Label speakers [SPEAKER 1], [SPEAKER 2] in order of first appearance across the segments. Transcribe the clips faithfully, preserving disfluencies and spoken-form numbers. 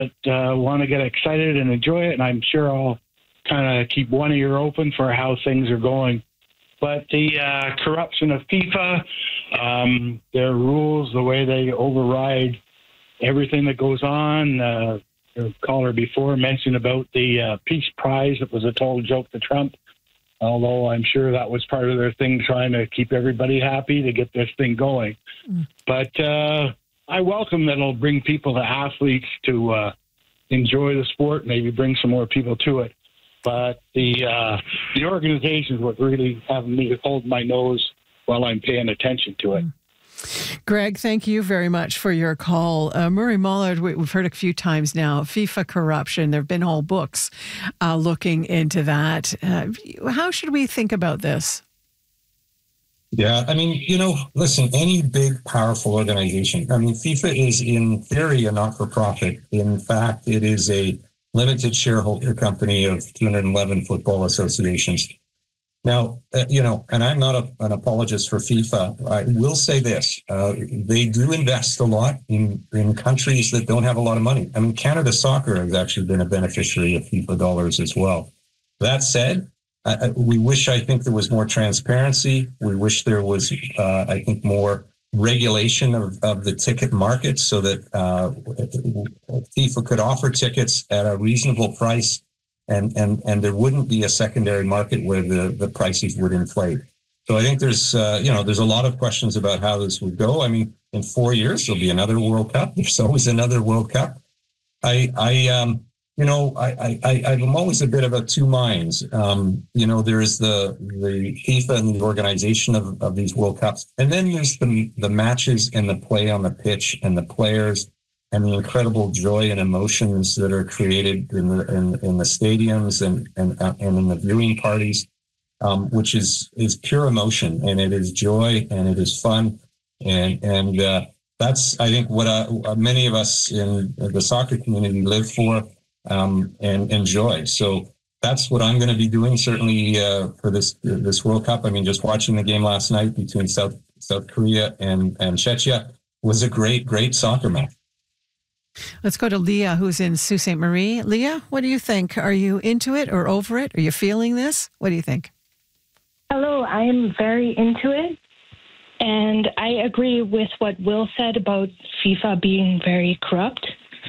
[SPEAKER 1] uh, want to get excited and enjoy it, and I'm sure I'll kind of keep one ear open for how things are going. But the uh, corruption of FIFA, um, their rules, the way they override everything that goes on. Uh, the caller before mentioned about the uh, Peace Prize. It was a total joke to Trump, although I'm sure that was part of their thing, trying to keep everybody happy to get this thing going. Mm. But uh, I welcome that it'll bring people to athletes to uh, enjoy the sport, maybe bring some more people to it. But the uh, the organization is what really having me hold my nose while I'm paying attention to it.
[SPEAKER 2] Greg, thank you very much for your call. Uh, Murray Mollard, we, we've heard a few times now, FIFA corruption. There have been whole books uh, looking into that. Uh, how should we think about this?
[SPEAKER 3] Yeah, I mean, you know, listen, any big, powerful organization, I mean, FIFA is in theory a not-for-profit. In fact, it is a limited shareholder company of two hundred eleven football associations. Now, uh, you know, and I'm not a, an apologist for FIFA. I will say this. Uh, they do invest a lot in, in countries that don't have a lot of money. I mean, Canada Soccer has actually been a beneficiary of FIFA dollars as well. That said, I, we wish, I think, there was more transparency. We wish there was, uh, I think, more regulation of, of the ticket market so that uh, FIFA could offer tickets at a reasonable price, and, and, and there wouldn't be a secondary market where the, the prices would inflate. So I think there's, uh, you know, there's a lot of questions about how this would go. I mean, in four years, there'll be another World Cup. There's always another World Cup. I, I, um, you know, I, I, I'm always a bit of a two minds. Um, you know, there is the the FIFA and the organization of, of these World Cups. And then there's the, the matches and the play on the pitch and the players and the incredible joy and emotions that are created in the in, in the stadiums and, and, and in the viewing parties, um, which is, is pure emotion, and it is joy and it is fun. And, and uh, that's, I think, what uh, many of us in the soccer community live for. Um, and enjoy. So that's what I'm going to be doing, certainly uh, for this this World Cup. I mean, just watching the game last night between South South Korea and, and Czechia was a great, great soccer match.
[SPEAKER 2] Let's go to Leah, who's in Sault Ste. Marie. Leah, what do you think? Are you into it or over it? Are you feeling this? What do you think?
[SPEAKER 4] Hello, I am very into it. And I agree with what Will said about FIFA being very corrupt.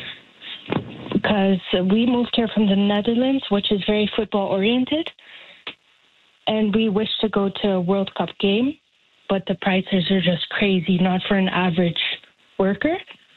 [SPEAKER 4] Because we moved here from the Netherlands, which is very football-oriented, and we wish to go to a World Cup game, but the prices are just crazy, not for an average worker.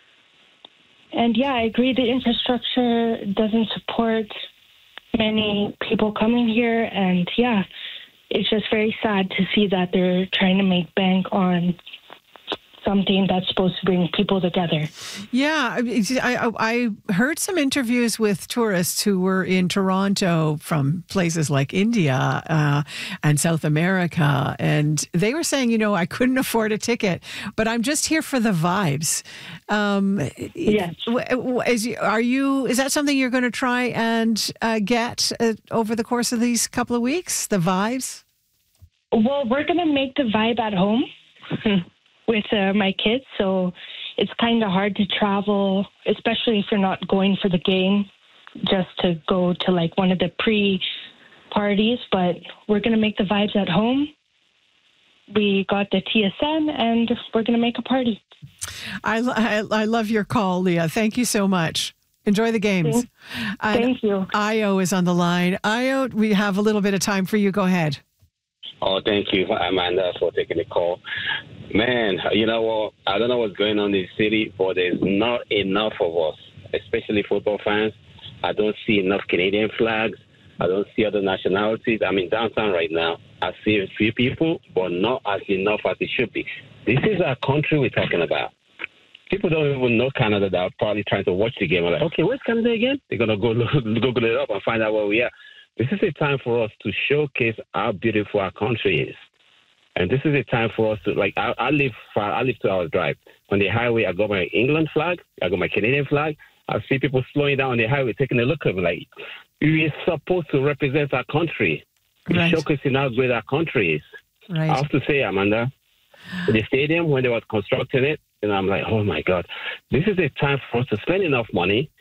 [SPEAKER 4] And, yeah, I agree the infrastructure doesn't support many people coming here, and, yeah, it's just very sad to see that they're trying to make bank on something that's supposed to bring people together.
[SPEAKER 2] Yeah, I, I heard some interviews with tourists who were in Toronto from places like India uh, and South America, and they were saying, you know, I couldn't afford a ticket, but I'm just here for the vibes. Um,
[SPEAKER 4] yes.
[SPEAKER 2] Is, are you? Is that something you're going to try and uh, get uh, over the course of these couple of weeks? The vibes?
[SPEAKER 4] Well, we're going to make the vibe at home. with uh, my kids, so it's kind of hard to travel, especially if you're not going for the game, just to go to like one of the pre-parties, but we're going to make the vibes at home. We got the T S N, and we're going to make a party.
[SPEAKER 2] I, I, I love your call, Leah. Thank you so much. Enjoy the games.
[SPEAKER 4] Thank, thank you.
[SPEAKER 2] Io is on the line. Io, we have a little bit of time for you. Go ahead.
[SPEAKER 5] Oh, thank you, Amanda, for taking the call. Man, you know what? I don't know what's going on in the city, but there's not enough of us, especially football fans. I don't see enough Canadian flags. I don't see other nationalities. I'm in downtown right now. I see a few people, but not as enough as it should be. This is our country we're talking about. People don't even know Canada. They're probably trying to watch the game. I'm like, okay, where's Canada again? They're going to go Google it up and find out where we are. This is a time for us to showcase how beautiful our country is. And this is a time for us to, like, I, I live far, I live two hours drive. On the highway, I got my England flag, I got my Canadian flag. I see people slowing down on the highway, taking a look at me like, we are supposed to represent our country. Right. Showcasing how great our country is.
[SPEAKER 2] Right.
[SPEAKER 5] I have to say, Amanda, the stadium, when they were constructing it, and I'm like, oh my God, this is a time for us to spend enough money